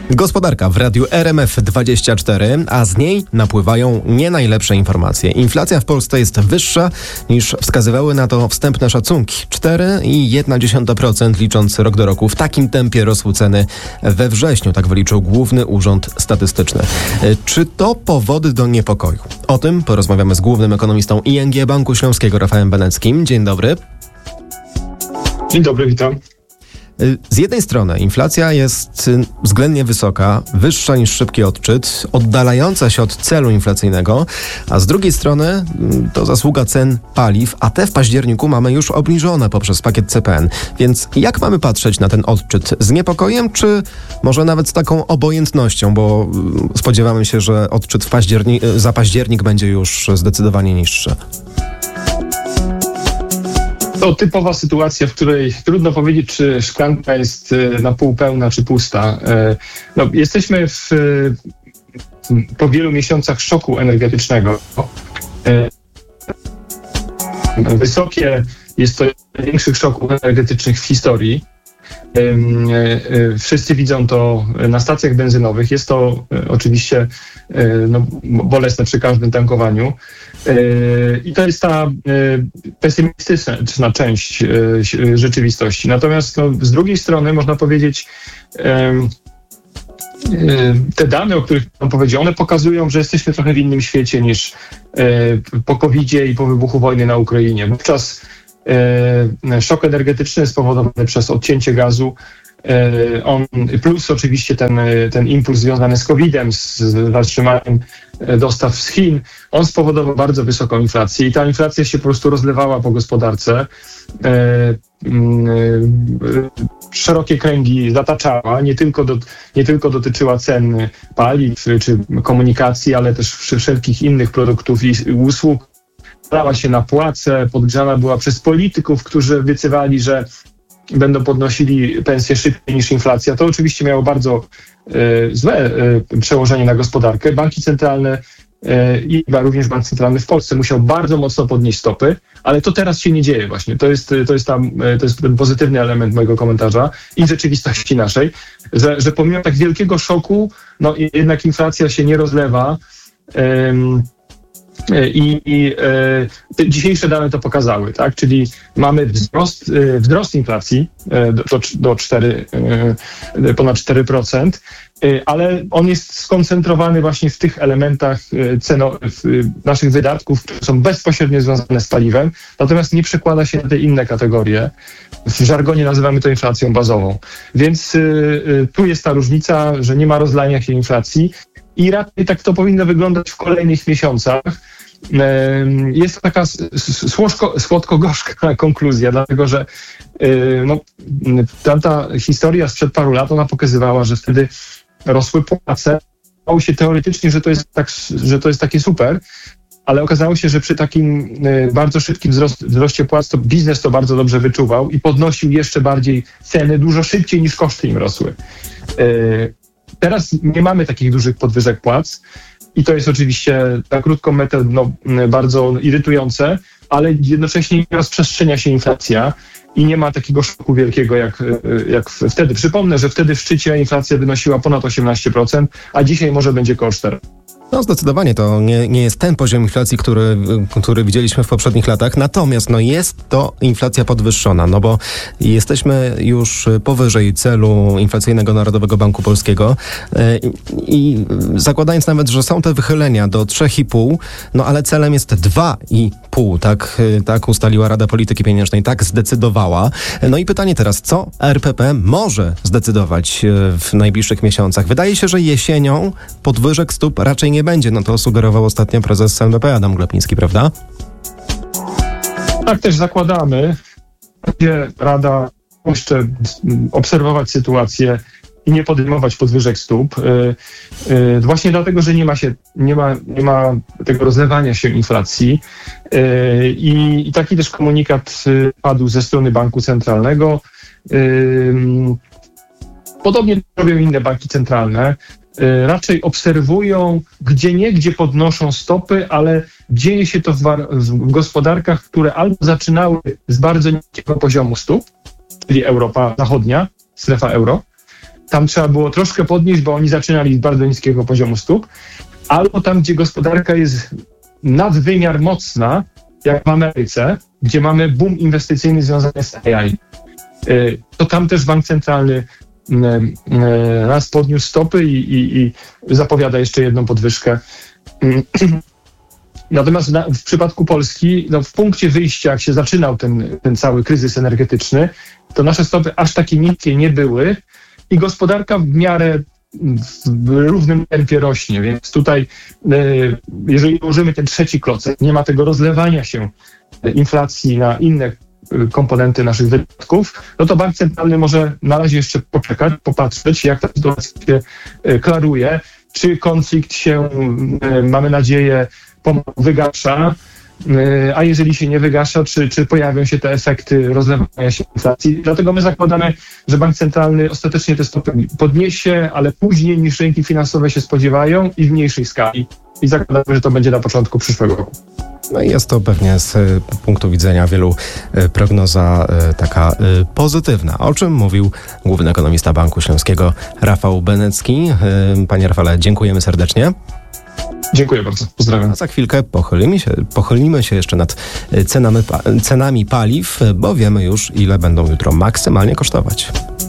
Gospodarka w radiu RMF24, a z niej napływają nie najlepsze informacje. Inflacja w Polsce jest wyższa niż wskazywały na to wstępne szacunki. 4,1% licząc rok do roku. W takim tempie rosły ceny we wrześniu, tak wyliczył Główny Urząd Statystyczny. Czy to powody do niepokoju? O tym porozmawiamy z głównym ekonomistą ING Banku Śląskiego Rafałem Beneckim. Dzień dobry. Dzień dobry, witam. Z jednej strony inflacja jest względnie wysoka, wyższa niż szybki odczyt, oddalająca się od celu inflacyjnego, a z drugiej strony to zasługa cen paliw, a te w październiku mamy już obniżone poprzez pakiet CPN. Więc jak mamy patrzeć na ten odczyt? Z niepokojem, czy może nawet z taką obojętnością, bo spodziewamy się, że odczyt za październik będzie już zdecydowanie niższy? To typowa sytuacja, w której trudno powiedzieć, czy szklanka jest na pół pełna, czy pusta. Jesteśmy po wielu miesiącach szoku energetycznego. Wysokie jest to jeden z największych szoków energetycznych w historii. Wszyscy widzą to na stacjach benzynowych. Jest to oczywiście bolesne przy każdym tankowaniu. I to jest ta pesymistyczna część rzeczywistości. Natomiast z drugiej strony można powiedzieć, te dane, o których pan powiedział, one pokazują, że jesteśmy trochę w innym świecie niż po COVID-zie i po wybuchu wojny na Ukrainie. Wówczas szok energetyczny spowodowany przez odcięcie gazu, plus oczywiście ten impuls związany z COVID-em, z zatrzymaniem dostaw z Chin, on spowodował bardzo wysoką inflację i ta inflacja się po prostu rozlewała po gospodarce. Szerokie kręgi zataczała, nie tylko dotyczyła cen paliw czy komunikacji, ale też wszelkich innych produktów i usług. Brała się na płace, podgrzana była przez polityków, którzy obiecywali, że będą podnosili pensje szybciej niż inflacja. To oczywiście miało bardzo złe przełożenie na gospodarkę. Banki centralne i również Bank Centralny w Polsce musiał bardzo mocno podnieść stopy, ale to teraz się nie dzieje właśnie. To jest ten pozytywny element mojego komentarza i rzeczywistości naszej, że pomimo tak wielkiego szoku, jednak inflacja się nie rozlewa. Te dzisiejsze dane to pokazały, tak? Czyli mamy wzrost inflacji do ponad 4%, ale on jest skoncentrowany właśnie w tych elementach naszych wydatków, które są bezpośrednio związane z paliwem, natomiast nie przekłada się na te inne kategorie. W żargonie nazywamy to inflacją bazową. Więc tu jest ta różnica, że nie ma rozlania się inflacji. I raczej tak to powinno wyglądać w kolejnych miesiącach. Jest to taka słodko-gorzka konkluzja, dlatego że tamta historia sprzed paru lat, ona pokazywała, że wtedy rosły płace. Okazało się teoretycznie, że to jest takie super, ale okazało się, że przy takim bardzo szybkim wzroście płac to biznes to bardzo dobrze wyczuwał i podnosił jeszcze bardziej ceny dużo szybciej niż koszty im rosły. Teraz nie mamy takich dużych podwyżek płac i to jest oczywiście na krótką metę bardzo irytujące, ale jednocześnie nie rozprzestrzenia się inflacja i nie ma takiego szoku wielkiego jak wtedy. Przypomnę, że wtedy w szczycie inflacja wynosiła ponad 18%, a dzisiaj może będzie około 4%. Zdecydowanie to nie jest ten poziom inflacji, który widzieliśmy w poprzednich latach. Natomiast jest to inflacja podwyższona, bo jesteśmy już powyżej celu inflacyjnego Narodowego Banku Polskiego i zakładając nawet, że są te wychylenia do 3,5, ale celem jest 2,5, tak ustaliła Rada Polityki Pieniężnej, tak zdecydowała. I pytanie teraz, co RPP może zdecydować w najbliższych miesiącach? Wydaje się, że jesienią podwyżek stóp raczej nie będzie. To sugerował ostatnio prezes NBP Adam Glapiński, prawda? Tak też zakładamy. Będzie Rada jeszcze obserwować sytuację i nie podejmować podwyżek stóp. Właśnie dlatego, że nie ma tego rozlewania się inflacji. I taki też komunikat padł ze strony Banku Centralnego. Podobnie robią inne banki centralne. Raczej obserwują, gdzie podnoszą stopy, ale dzieje się to w gospodarkach, które albo zaczynały z bardzo niskiego poziomu stóp, czyli Europa Zachodnia, strefa euro, tam trzeba było troszkę podnieść, bo oni zaczynali z bardzo niskiego poziomu stóp, albo tam, gdzie gospodarka jest nadwymiar mocna, jak w Ameryce, gdzie mamy boom inwestycyjny związany z AI. To tam też bank centralny raz podniósł stopy i zapowiada jeszcze jedną podwyżkę. Natomiast w przypadku Polski, w punkcie wyjścia, jak się zaczynał ten cały kryzys energetyczny, to nasze stopy aż takie niskie nie były i gospodarka w miarę w równym tempie rośnie, więc tutaj jeżeli ułożymy ten trzeci klocek, nie ma tego rozlewania się inflacji na inne komponenty naszych wydatków, no to bank centralny może na razie jeszcze poczekać, popatrzeć, jak ta sytuacja się klaruje, czy konflikt się, mamy nadzieję, wygasza, a jeżeli się nie wygasza, czy pojawią się te efekty rozlewania się inflacji. Dlatego my zakładamy, że bank centralny ostatecznie te stopy podniesie, ale później niż rynki finansowe się spodziewają i w mniejszej skali. I zakładamy, że to będzie na początku przyszłego roku. No i jest to pewnie z punktu widzenia wielu prognoza taka pozytywna, o czym mówił główny ekonomista Banku Śląskiego Rafał Benecki. Panie Rafale, dziękujemy serdecznie. Dziękuję bardzo, pozdrawiam. A za chwilkę pochylimy się jeszcze nad cenami paliw, bo wiemy już, ile będą jutro maksymalnie kosztować.